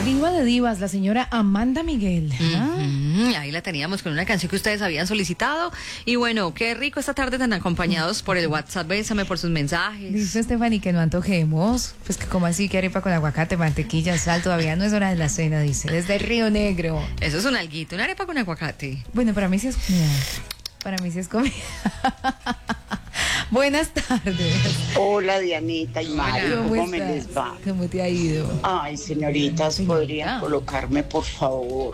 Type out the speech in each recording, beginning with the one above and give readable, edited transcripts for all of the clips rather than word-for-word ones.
Diva de divas, la señora Amanda Miguel. Ahí la teníamos con una canción que ustedes habían solicitado. Y bueno, qué rico esta tarde tan acompañados por el WhatsApp. Bésame por sus mensajes. Dice Stephanie que no antojemos. Pues que como así, que arepa con aguacate, mantequilla, sal, todavía no es hora de la cena, dice. Desde Río Negro. Eso es un alguito, una arepa con aguacate. Bueno, para mí sí es comida. Para mí sí es comida. Buenas tardes. Hola Dianita y Mario, ¿cómo me les va? ¿Cómo te ha ido? Ay, señoritas, ¿podrían colocarme por favor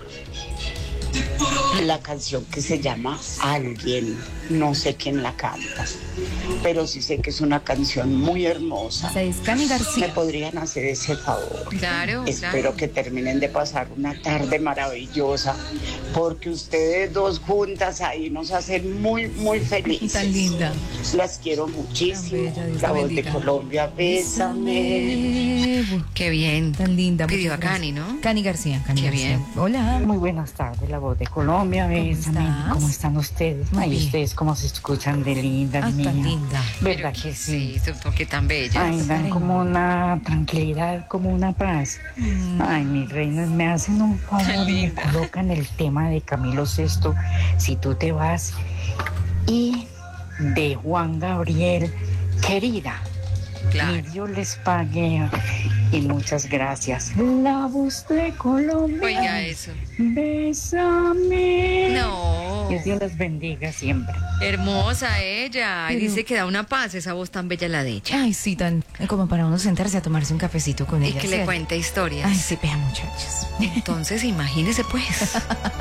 la canción que se llama Alguien? No sé quién la canta, pero sí sé que es una canción muy hermosa. Es Cani García. ¿Me podrían hacer ese favor? Claro. Espero que terminen de pasar una tarde maravillosa, porque ustedes dos juntas ahí nos hacen muy, muy felices. Tan linda. Las quiero muchísimo. Tan bella, La voz de bendiga. Colombia, bésame. Qué bien. Tan linda. Pidió muchas a Cani, gracias. ¿no? Cani García. Cani Qué García. bien. Hola. Muy buenas tardes, la voz de Colombia, bésame. estás? ¿Cómo están ustedes? Muy Ay, bien. ustedes cómo se escuchan de lindas, Ah, tan mía. linda. ¿Verdad que sí? Sí, porque tan bella. Ay, dan como una tranquilidad, como una paz. Ay, mis reinas, me hacen un favor y me colocan el tema de Camilo Sesto, Si tú te vas, y de Juan Gabriel, Querida. Claro. Y Dios les pague y muchas gracias. La voz de Colombia. Oiga eso. Bésame. No. Que Dios les bendiga siempre. Hermosa ella. Y Pero- dice que da una paz esa voz tan bella la de ella. Ay, sí, tan como para uno sentarse a tomarse un cafecito con Y ella. que le ¿cierto? cuente historias. Ay, sí, vea, muchachos. Entonces, imagínese pues.